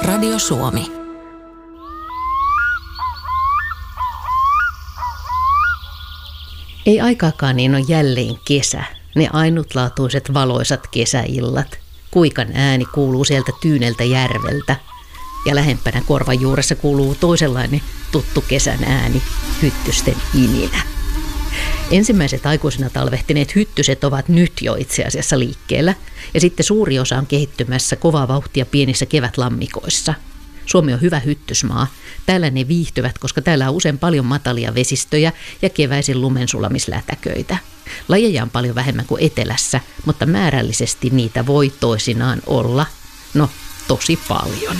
Radio Suomi. Ei aikaakaan niin on jälleen kesä. Ne ainutlaatuiset valoisat kesäillat. Kuikan ääni kuuluu sieltä tyyneltä järveltä. Ja lähempänä korvan juuressa kuuluu toisenlainen tuttu kesän ääni, hyttysten ininä. Ensimmäiset aikuisena talvehtineet hyttyset ovat nyt jo itse asiassa liikkeellä. Ja sitten suuri osa on kehittymässä kovaa vauhtia pienissä kevätlammikoissa. Suomi on hyvä hyttysmaa. Täällä ne viihtyvät, koska täällä on usein paljon matalia vesistöjä ja keväisin lumensulamislätäköitä. Lajeja on paljon vähemmän kuin etelässä, mutta määrällisesti niitä voi toisinaan olla, tosi paljon.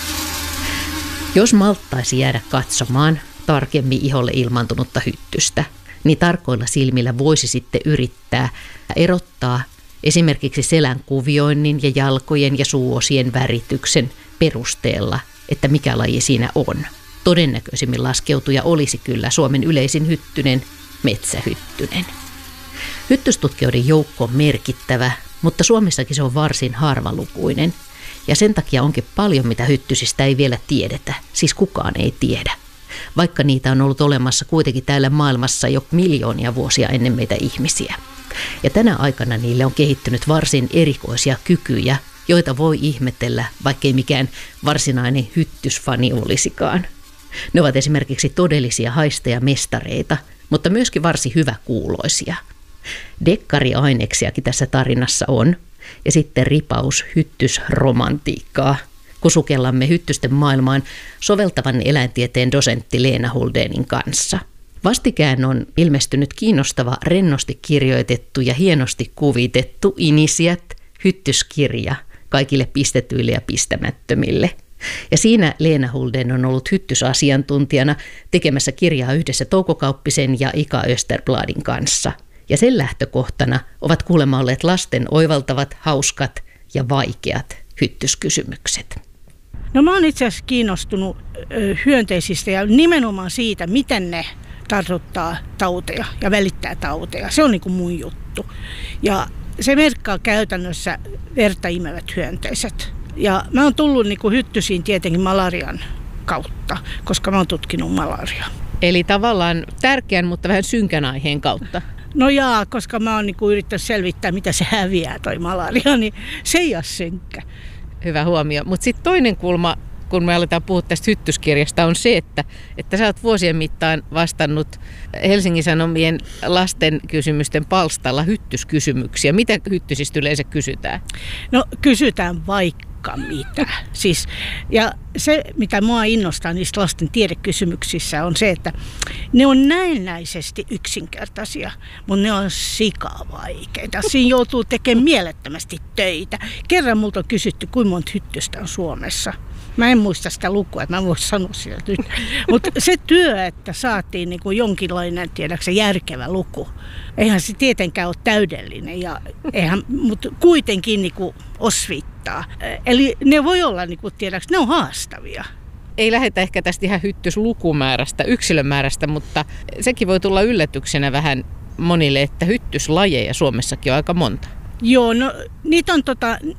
Jos malttaisi jäädä katsomaan tarkemmin iholle ilmaantunutta hyttystä, niin tarkoilla silmillä voisi sitten yrittää erottaa esimerkiksi selän kuvioinnin ja jalkojen ja suuosien värityksen perusteella, että mikä laji siinä on. Todennäköisimmin laskeutuja olisi kyllä Suomen yleisin hyttynen, metsähyttynen. Hyttystutkijoiden joukko on merkittävä, mutta Suomessakin se on varsin harvalukuinen. Ja sen takia onkin paljon, mitä hyttysistä ei vielä tiedetä, siis kukaan ei tiedä. Vaikka niitä on ollut olemassa kuitenkin täällä maailmassa jo miljoonia vuosia ennen meitä ihmisiä. Ja tänä aikana niille on kehittynyt varsin erikoisia kykyjä, joita voi ihmetellä, vaikkei mikään varsinainen hyttysfani olisikaan. Ne ovat esimerkiksi todellisia haistajamestareita, mutta myöskin varsin hyväkuuloisia. Dekkariaineksiakin tässä tarinassa on, ja sitten ripaus hyttysromantiikkaa, kun sukellamme hyttysten maailmaan soveltavan eläintieteen dosentti Leena Huldenin kanssa. Vastikään on ilmestynyt kiinnostava, rennosti kirjoitettu ja hienosti kuvitettu Inisiat hyttyskirja kaikille pistetyille ja pistämättömille. Ja siinä Leena Hulden on ollut hyttysasiantuntijana tekemässä kirjaa yhdessä Touko Kauppisen ja Ika Österbladin kanssa. Ja sen lähtökohtana ovat kuulemma olleet lasten oivaltavat, hauskat ja vaikeat hyttyskysymykset. No mä oon itse asiassa kiinnostunut hyönteisistä ja nimenomaan siitä, miten ne tartuttaa tauteja ja välittää tauteja. Se on niin kuin mun juttu. Ja se merkkaa käytännössä verta imevät hyönteiset. Ja mä oon tullut niin kuin hyttysiin tietenkin malarian kautta, koska mä oon tutkinut malariaa. Eli tavallaan tärkeän, mutta vähän synkän aiheen kautta. No jaa, koska mä oon niin kuin yrittänyt selvittää, mitä se häviää toi malaria, niin se ei ole synkkä. Hyvä huomio. Mutta sitten toinen kulma, kun me aletaan puhua tästä hyttyskirjasta, on se, että sä oot vuosien mittaan vastannut Helsingin Sanomien lasten kysymysten palstalla hyttyskysymyksiä. Mitä hyttysistä yleensä kysytään? No kysytään vaikka mitä. Siis, ja se, mitä mua innostaa niistä lasten tiedekysymyksissä, on se, että ne on näennäisesti yksinkertaisia, mutta ne on sikavaikeita. Siinä joutuu tekemään mielettömästi töitä. Kerran multa on kysytty, kuinka monta hyttystä on Suomessa. Mä en muista sitä lukua, että mä voin sanoa sitä nyt. Mutta se työ, että saatiin niin kuin jonkinlainen, tiedätkö, järkevä luku, eihän se tietenkään ole täydellinen, mutta kuitenkin niin kuin osviittaa. Eli ne voi olla, niin kuin, tiedätkö, ne on haastavia. Ei lähdetä ehkä tästä ihan hyttyslukumäärästä, yksilömäärästä, mutta sekin voi tulla yllätyksenä vähän monille, että hyttyslajeja Suomessakin on aika monta. Joo, no niitä on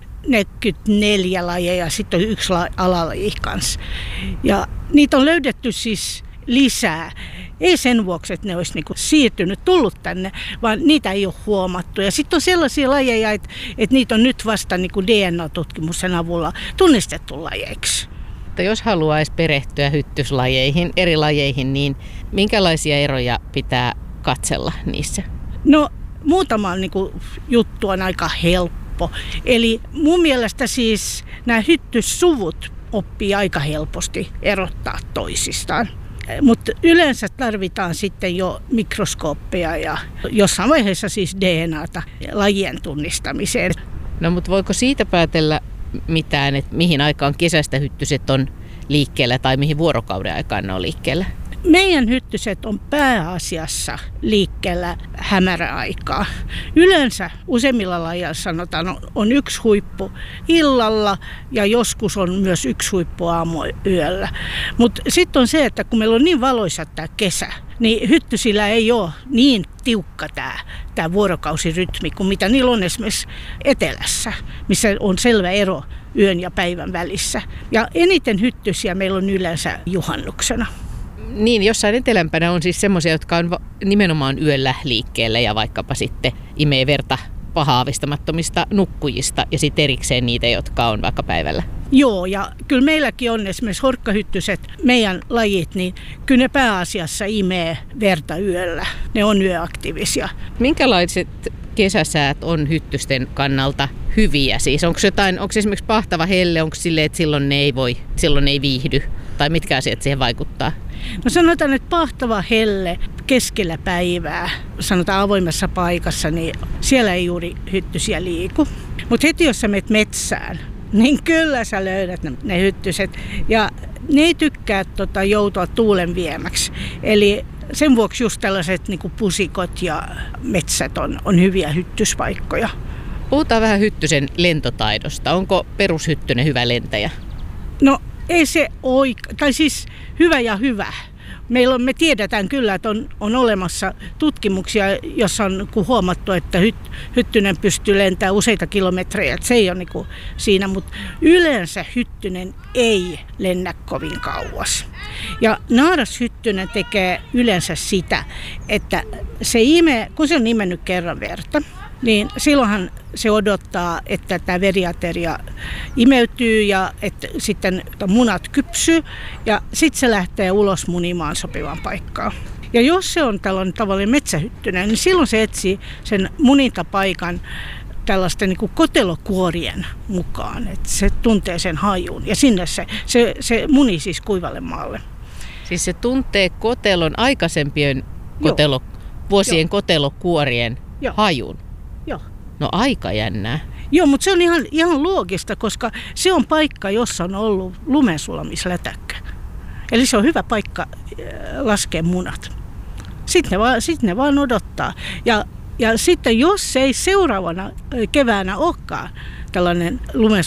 44 lajeja ja sitten on yksi alalaji kanssa. Ja niitä on löydetty siis lisää. Ei sen vuoksi, että ne olisi niinku siirtynyt, tullut tänne, vaan niitä ei ole huomattu. Ja sitten on sellaisia lajeja, että niitä on nyt vasta niinku DNA-tutkimuksen avulla tunnistettu lajeiksi. Jos haluaisi perehtyä hyttyslajeihin, eri lajeihin, niin minkälaisia eroja pitää katsella niissä? No muutama niinku juttu on aika helppo. Eli mun mielestä siis nämä hyttyssuvut oppii aika helposti erottaa toisistaan. Mutta yleensä tarvitaan sitten jo mikroskooppeja ja jossain vaiheessa siis DNAta lajien tunnistamiseen. No mutta voiko siitä päätellä mitään, että mihin aikaan kesästä hyttyset on liikkeellä tai mihin vuorokauden aikaan ne on liikkeellä? Meidän hyttyset on pääasiassa liikkeellä hämäräaikaa. Yleensä useimmilla lajeilla sanotaan on yksi huippu illalla ja joskus on myös yksi huippu aamuyöllä. Mutta sitten on se, että kun meillä on niin valoisa tämä kesä, niin hyttysillä ei ole niin tiukka tämä vuorokausirytmi kuin mitä niillä on esimerkiksi etelässä, missä on selvä ero yön ja päivän välissä. Ja eniten hyttysiä meillä on yleensä juhannuksena. Niin, jossain etelämpänä on siis semmoisia, jotka on nimenomaan yöllä liikkeellä ja vaikkapa sitten imee verta pahaavistamattomista nukkujista ja sitten erikseen niitä, jotka on vaikka päivällä. Joo, ja kyllä meilläkin on esimerkiksi horkkahyttyset, meidän lajit, niin kyllä ne pääasiassa imee verta yöllä. Ne on yöaktiivisia. Minkälaiset kesäsäät on hyttysten kannalta hyviä? Siis onko esimerkiksi pahtava helle, onko silleen, että silloin ei viihdy? Tai mitkä asiat siihen vaikuttaa? No sanotaan, että pahtava helle keskellä päivää, sanotaan avoimessa paikassa, niin siellä ei juuri hyttysiä liiku. Mutta heti jos sä menet metsään, niin kyllä sä löydät ne hyttyset. Ja ne ei tykkää joutua tuulen viemäksi. Eli sen vuoksi just tällaiset niin kuin pusikot ja metsät on hyviä hyttyspaikkoja. Puhutaan vähän hyttysen lentotaidosta. Onko perushyttynen hyvä lentäjä? No ei se tai siis hyvä ja hyvä. Me tiedetään kyllä, että on olemassa tutkimuksia, jossa on huomattu, että hyttynen pystyy lentämään useita kilometrejä. Että se ei ole niin siinä, mutta yleensä hyttynen ei lennä kovin kauas. Ja naarashyttynen tekee yleensä sitä, että se kun se on imennyt kerran verta, niin silloinhan se odottaa, että tämä veriateria imeytyy ja että sitten munat kypsyy ja sitten se lähtee ulos munimaan sopivaan paikkaan. Ja jos se on tällainen tavallinen metsähyttynen, niin silloin se etsii sen munintapaikan tällaisten niin kuin kotelokuorien mukaan, että se tuntee sen hajun ja sinne se muni siis kuivalle maalle. Siis se tuntee kotelon aikaisempien vuosien kotelokuorien hajun? Joo. No aika jännää. Joo, mutta se on ihan loogista, koska se on paikka, jossa on ollut lumensulamislätäkkä. Eli se on hyvä paikka laskea munat. Sitten ne vaan odottaa. Ja sitten jos ei seuraavana keväänä olekaan tällainen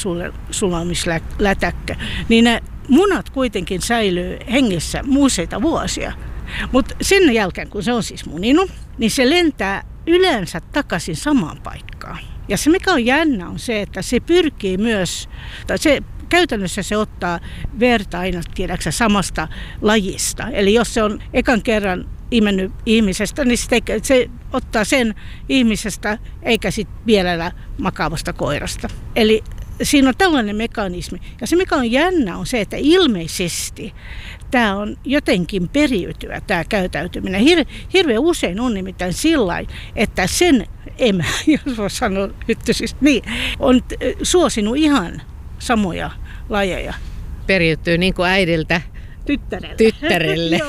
lumensulamislätäkkä, niin ne munat kuitenkin säilyy hengissä useita vuosia. Mutta sen jälkeen, kun se on siis muninut, niin se lentää yleensä takaisin samaan paikkaan. Ja se mikä on jännä on se, että se pyrkii myös, käytännössä se ottaa verta aina tiedäksä samasta lajista. Eli jos se on ekan kerran imennyt ihmisestä, niin se ottaa sen ihmisestä eikä sitten vielä makaavasta koirasta. Eli siinä on tällainen mekanismi. Ja se mikä on jännä on se, että ilmeisesti tämä on jotenkin periytyä tämä käytäytyminen. Hirveän usein on nimittäin sillain, että sen emä, jos voi sanoa hyttysistä, niin on suosinut ihan samoja lajeja. Periytyy niin kuin äidiltä tyttärelle.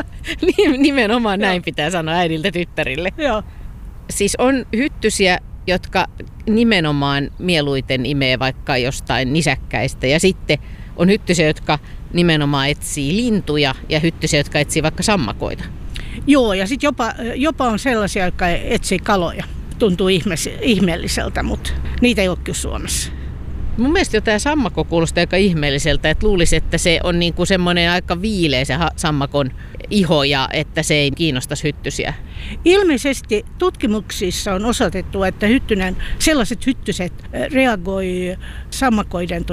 Nimenomaan näin pitää sanoa, äidiltä tyttärille. Joo. Siis on hyttysiä, jotka nimenomaan mieluiten imee vaikka jostain nisäkkäistä. Ja sitten on hyttysiä, jotka nimenomaan etsii lintuja ja hyttysiä, jotka etsii vaikka sammakoita. Joo, ja sitten jopa on sellaisia, jotka etsii kaloja. Tuntuu ihmeelliseltä, mutta niitä ei ole kyllä Suomessa. Mun mielestä jo tämä sammakko kuulostaa aika ihmeelliseltä, että luulisi, että se on niinku semmoinen aika viileä se sammakon iho ja että se ei kiinnostaisi hyttysiä. Ilmeisesti tutkimuksissa on osoitettu, että sellaiset hyttyset reagoi sammakoiden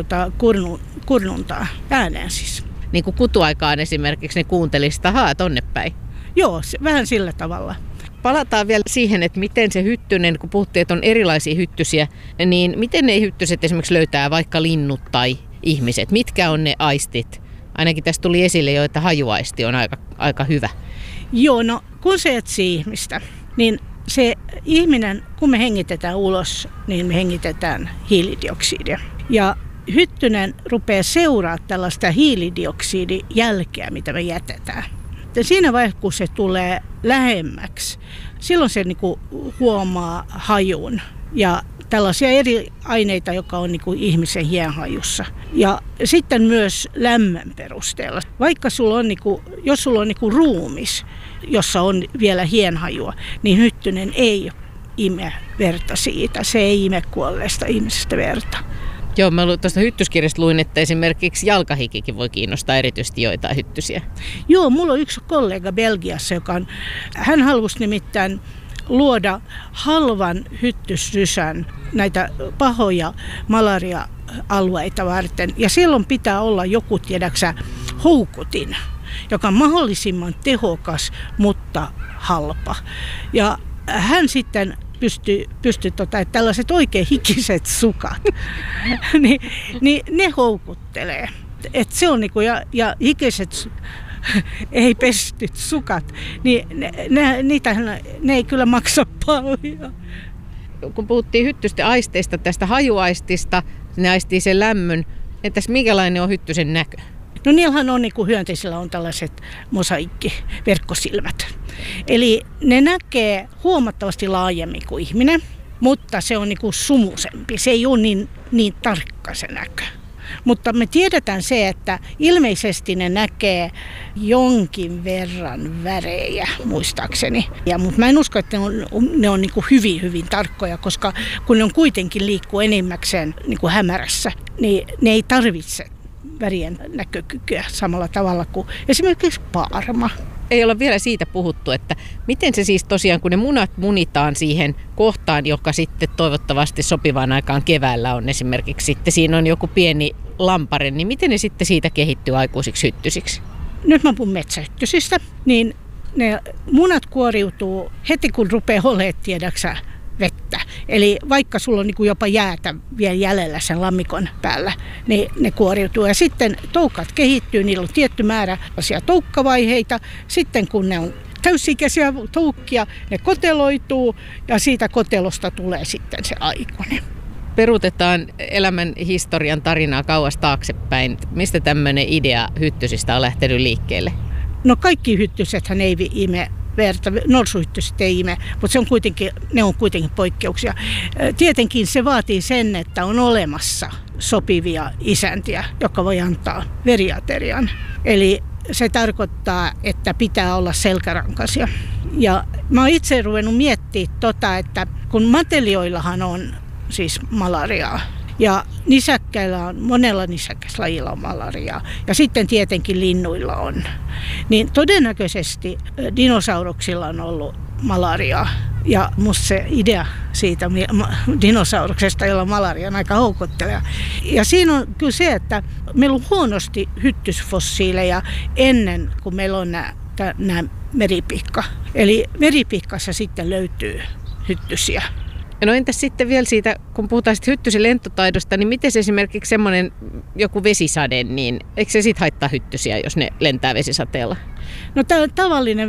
kurnuntaa ääneen siis. Niin kuin kutuaikaan esimerkiksi ne kuuntelisi, tonne päin. Joo, vähän sillä tavalla. Palataan vielä siihen, että miten se hyttynen, kun puhuttiin, että on erilaisia hyttysiä, niin miten ne hyttyset esimerkiksi löytää vaikka linnut tai ihmiset? Mitkä on ne aistit? Ainakin tässä tuli esille jo, että hajuaisti on aika hyvä. Joo, no kun se etsii ihmistä, niin se ihminen, kun me hengitetään ulos, niin me hengitetään hiilidioksidia. Ja hyttynen rupeaa seuraamaan tällaista hiilidioksidijälkeä, mitä me jätetään. Ja siinä vaiheessa, kun se tulee lähemmäksi, silloin se niinku huomaa hajun. Ja tällaisia eri aineita, joka on niin kuin ihmisen hienhajussa. Ja sitten myös lämmön perusteella. Vaikka sulla on, jos sulla on ruumis, jossa on vielä hienhajua, niin hyttynen ei ime verta siitä. Se ei ime kuolleesta ihmisestä verta. Joo, mä tuosta hyttyskirjasta luin, että esimerkiksi jalkahikikin voi kiinnostaa erityisesti joitain hyttysiä. Joo, mulla on yksi kollega Belgiassa, hän halusi nimittäin luoda halvan hyttysrysän näitä pahoja malaria-alueita varten. Ja silloin pitää olla joku, tiedäksä, houkutin, joka on mahdollisimman tehokas, mutta halpa. Ja hän sitten pystyi että tällaiset oikein hikiset sukat, niin ne houkuttelee. Et se on ja hikiset ei pestyt sukat, niin ne ei kyllä maksa paljon. Kun puhuttiin hyttysten aisteista, tästä hajuaistista, ne aistii sen lämmön. Entäs minkälainen on hyttysen näkö? No niillähän on hyönteisillä on tällaiset mosaikkiverkkosilmät. Eli ne näkee huomattavasti laajemmin kuin ihminen, mutta se on sumusempi. Se ei ole niin tarkka se näkö. Mutta me tiedetään se, että ilmeisesti ne näkee jonkin verran värejä, muistaakseni. Mutta mä en usko, että ne on hyvin, hyvin tarkkoja, koska kun ne on kuitenkin liikkuu enimmäkseen hämärässä, niin ne ei tarvitse värien näkökykyä samalla tavalla kuin esimerkiksi paarma. Ei olla vielä siitä puhuttu, että miten se siis tosiaan, kun ne munat munitaan siihen kohtaan, joka sitten toivottavasti sopivaan aikaan keväällä on esimerkiksi sitten siinä on joku pieni lampare, niin miten ne sitten siitä kehittyy aikuisiksi hyttysiksi? Nyt mä puhun metsähyttysistä, niin ne munat kuoriutuu heti kun rupeaa olemaan, tiedäksä, vettä. Eli vaikka sulla on jopa jäätä vielä jäljellä sen lammikon päällä, niin ne kuoriutuu. Ja sitten toukat kehittyy, niillä on tietty määrä toukkavaiheita. Sitten kun ne on täysikäisiä toukkia, ne koteloituu ja siitä kotelosta tulee sitten se aikuinen. Peruutetaan elämän historian tarinaa kauas taaksepäin. Mistä tämmöinen idea hyttysistä on lähtenyt liikkeelle? No kaikki hyttysethän ei ime verta. Norsuhyttyset ei ime, mutta ne on kuitenkin poikkeuksia. Tietenkin se vaatii sen, että on olemassa sopivia isäntiä, jotka voi antaa veriaterian. Eli se tarkoittaa, että pitää olla selkärankaisia. Ja mä oon itse ruvennut miettimään että kun matelioillahan on siis malariaa, ja nisäkkäillä on, monella nisäkkäislajilla on malariaa, ja sitten tietenkin linnuilla on. Niin todennäköisesti dinosauruksilla on ollut malariaa. Ja musta se idea siitä dinosauruksesta, jolla on malaria, on aika houkutteleva. Ja siinä on kyllä se, että meillä on huonosti hyttysfossiileja ennen kuin meillä on nämä meripihka. Eli meripikkassa sitten löytyy hyttysiä. No entäs sitten vielä siitä, kun puhutaan hyttysen lentotaidosta, niin miten esimerkiksi semmoinen joku vesisade, niin eikö se sitten haittaa hyttysiä, jos ne lentää vesisateella? No tämä tavallinen,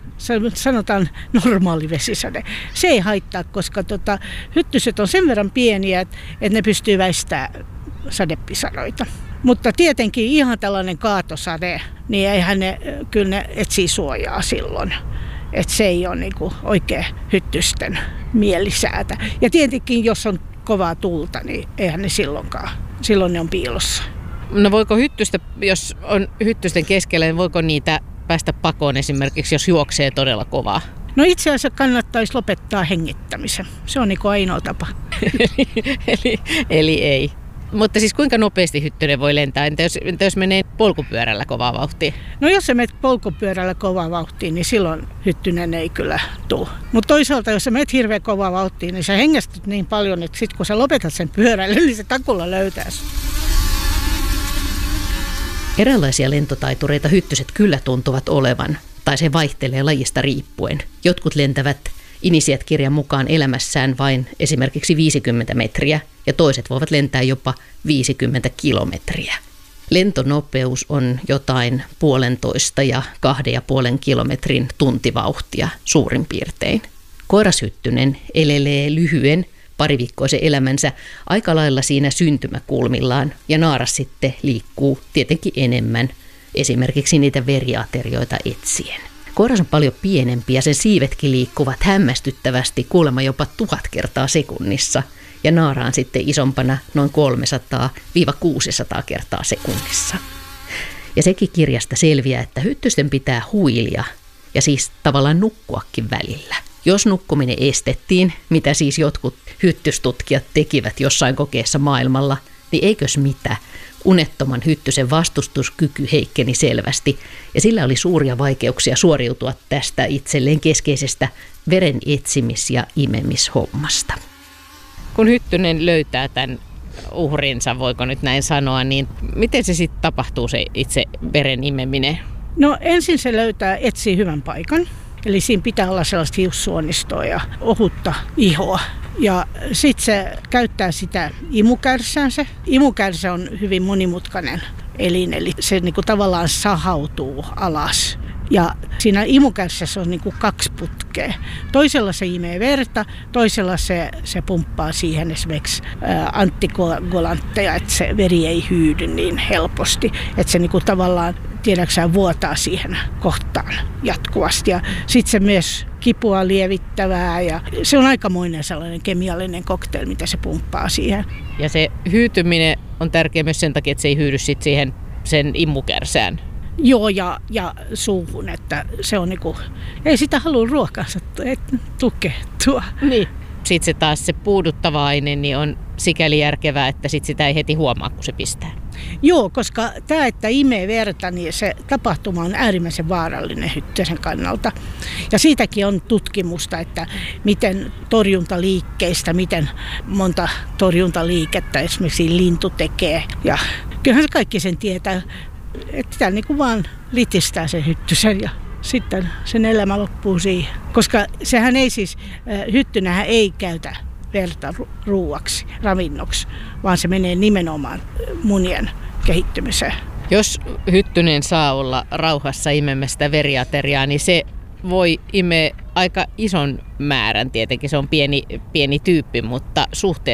sanotaan normaali vesisade, se ei haittaa, koska hyttyset on sen verran pieniä, että ne pystyy väistämään sadepisaroita. Mutta tietenkin ihan tällainen kaatosade, niin eihän kyllä ne etsii suojaa silloin. Että se ei ole oikein hyttysten mielisäätä. Ja tietenkin, jos on kovaa tulta, niin eihän ne silloin ne on piilossa. No voiko hyttystä, jos on hyttysten keskellä, niin voiko niitä päästä pakoon esimerkiksi, jos juoksee todella kovaa? No itse asiassa kannattaisi lopettaa hengittämisen. Se on ainoa tapa. eli ei. Mutta siis kuinka nopeasti hyttynen voi lentää? Entä jos menee polkupyörällä kovaa vauhtia? No jos sä menet polkupyörällä kovaa vauhtiin, niin silloin hyttynen ei kyllä tule. Mutta toisaalta jos sä menet hirveän kovaa vauhtiin, niin sä hengästyt niin paljon, että sit kun sä lopetat sen pyörällä, niin se takulla löytää sun. Eräänlaisia lentotaitureita hyttyset kyllä tuntuvat olevan, tai se vaihtelee lajista riippuen. Jotkut lentävät Inisiat-kirjan mukaan elämässään vain esimerkiksi 50 metriä ja toiset voivat lentää jopa 50 kilometriä. Lentonopeus on jotain 1,5 ja 2,5 kilometrin tuntivauhtia suurin piirtein. Koirashyttynen elelee lyhyen pariviikkoisen elämänsä aika lailla siinä syntymäkulmillaan ja naaras sitten liikkuu tietenkin enemmän esimerkiksi niitä veriaterioita etsien. Koiras on paljon pienempi ja sen siivetkin liikkuvat hämmästyttävästi kuulemma jopa 1000 kertaa sekunnissa ja naara on sitten isompana noin 300-600 kertaa sekunnissa. Ja sekin kirjasta selviää, että hyttysten pitää huilia ja siis tavallaan nukkuakin välillä. Jos nukkuminen estettiin, mitä siis jotkut hyttystutkijat tekivät jossain kokeessa maailmalla, niin eikös mitä? Unettoman hyttysen vastustuskyky heikkeni selvästi ja sillä oli suuria vaikeuksia suoriutua tästä itselleen keskeisestä veren etsimis- ja imemishommasta. Kun hyttynen löytää tämän uhrinsa, voiko nyt näin sanoa, niin miten se sitten tapahtuu se itse veren imeminen? No ensin se etsii hyvän paikan. Eli siinä pitää olla sellaista hiussuonistoa ja ohutta ihoa. Ja sitten se käyttää sitä imukärsäänsä. Imukärsä on hyvin monimutkainen elin, eli se niinku tavallaan sahautuu alas. Ja siinä imukärsässä on niinku 2 putkea. Toisella se imee verta, toisella se pumppaa siihen esimerkiksi antikoagulantteja, että se veri ei hyydy niin helposti. Että se niinku tavallaan, tiedäksä, vuotaa siihen kohtaan jatkuvasti. Ja sitten se myös kipua lievittävää ja se on aikamoinen sellainen kemiallinen cocktail, mitä se pumppaa siihen. Ja se hyytyminen on tärkeä myös sen takia, että se ei hyydy sit siihen sen imukärsään. Joo, ja suuhun, että se on niinku, ei sitä halua ruokansa tukehtua. Niin. Sitten se taas se puuduttava aine niin on sikäli järkevää, että sit sitä ei heti huomaa, kun se pistää. Joo, koska tämä, että imee verta, niin se tapahtuma on äärimmäisen vaarallinen hyttysen kannalta. Ja siitäkin on tutkimusta, että miten torjuntaliikkeistä, miten monta torjuntaliikettä esimerkiksi lintu tekee. Ja kyllähän se kaikki sen tietää, että tämä niin kuin vaan litistää sen hyttysen ja sitten sen elämä loppuu siihen. Koska sehän ei siis, hyttynähän ei käytä verta ruuaksi, ravinnoksi, vaan se menee nimenomaan munien kehittymiseen. Jos hyttynen saa olla rauhassa imemästä veriateriaa, niin se voi imeä aika ison määrän. Tietenkin se on pieni tyyppi, mutta suhteessa